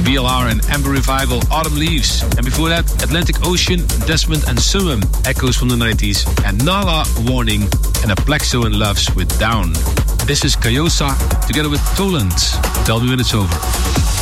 VLR and Amber Revival, Autumn Leaves. And before that, Atlantic Ocean, Desmond and Summum, echoes from the 90s. And Nala, Warning, and Aplexo and Loves with Down. This is Kayosa together with Toland. Tell me when it's over.